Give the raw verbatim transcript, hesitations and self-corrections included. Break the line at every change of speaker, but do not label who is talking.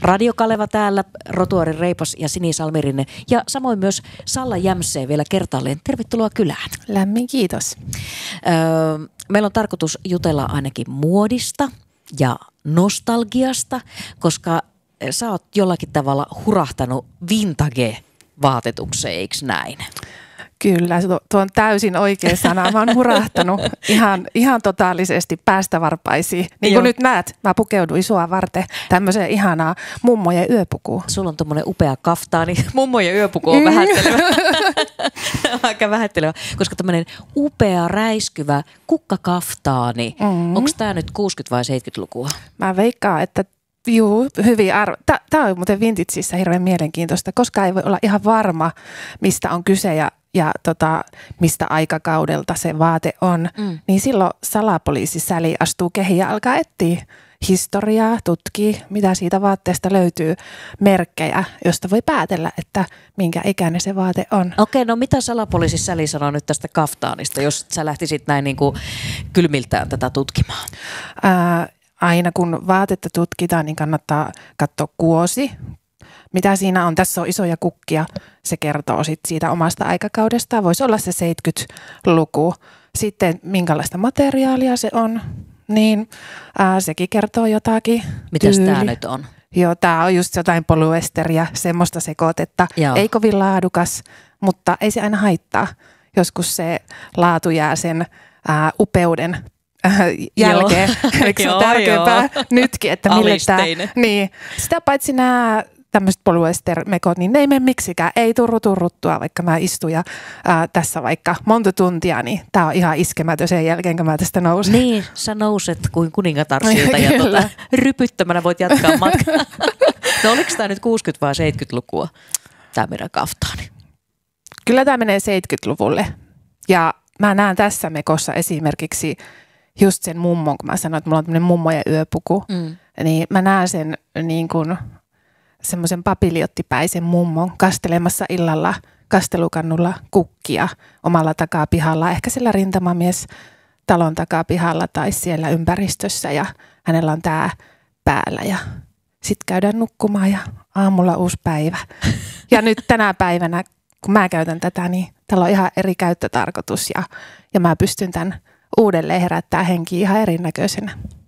Radio Kaleva täällä, Rotuari Reipas ja Sini Salmirinne ja samoin myös Salla Jämsee vielä kertaalleen. Tervetuloa kylään.
Lämmin kiitos.
Öö, meillä on tarkoitus jutella ainakin muodista ja nostalgiasta, koska sä oot jollakin tavalla hurahtanut vintage-vaatetukseen, eikö näin?
Kyllä, tuo on täysin oikea sana. Mä oon hurahtanut ihan, ihan totaalisesti päästä varpaisiin. Niin kuin nyt näet, mä pukeuduin sua varten tämmöiseen ihanaa mummojen yöpukuun.
Sulla on tommonen upea kaftaani. Mummojen yöpuku on vähättelevä. Aika vähättelevä, koska tämmönen upea, räiskyvä kukkakaftaani. Mm. Onko tää nyt kuusikymmentä- vai seitsemänkymmentälukua?
Mä veikkaan, että juu, hyvin arvo. Tämä on muuten Vintageissa hirveän mielenkiintoista, koska ei voi olla ihan varma, mistä on kyse ja, ja tota, mistä aikakaudelta se vaate on. Mm. Niin silloin salapoliisi Säli astuu kehiin ja alkaa etsiä historiaa, tutkii, mitä siitä vaatteesta löytyy, merkkejä, josta voi päätellä, että minkä ikäinen se vaate on.
Okei, no mitä salapoliisi Säli sanoo nyt tästä kaftaanista, jos sä lähtisit näin niin kuin kylmiltään tätä tutkimaan?
Ää, Aina kun vaatetta tutkitaan, niin kannattaa katsoa kuosi. Mitä siinä on? Tässä on isoja kukkia. Se kertoo sit siitä omasta aikakaudesta. Voisi olla se seitsemänkymmentäluku. Sitten minkälaista materiaalia se on. Niin ää, sekin kertoo jotakin.
Mitäs tää nyt on?
Joo, tää on just jotain polyesteriä, semmoista sekoitetta. Joo. Ei kovin laadukas, mutta ei se aina haittaa. Joskus se laatu jää sen ää, upeuden jälkeen. Eikö se on tärkeämpää nytkin, että mille tämä, niin, sitä paitsi nämä tämmöiset polyester-mekot, niin ne ei mene miksikään, ei turru turruttua, vaikka mä istun ja ää, tässä vaikka monta tuntia, niin tää on ihan iskemätön sen jälkeen, kun mä tästä nousen.
Niin, sä nouset kuin kuningatar siltä ja tuota, rypyttämänä voit jatkaa matkaa. No oliko tää nyt kuusikymmentä- vai seitsemänkymmentälukua, tää meidän kaftaani?
Kyllä tää menee seitsemänkymmentäluvulle ja mä näen tässä mekossa esimerkiksi just sen mummon, kun mä sanoin, että mulla on tämmöinen mummojen yöpuku, mm. niin mä näen sen niin kuin semmoisen papiliottipäisen mummon kastelemassa illalla kastelukannulla kukkia omalla takapihalla, ehkä siellä rintamamies talon takapihalla tai siellä ympäristössä ja hänellä on tää päällä ja sitten käydään nukkumaan ja aamulla uusi päivä. Ja nyt tänä päivänä, kun mä käytän tätä, niin tällä on ihan eri käyttötarkoitus ja, ja mä pystyn tämän uudelleen herättää henkiä ihan erinäköisenä.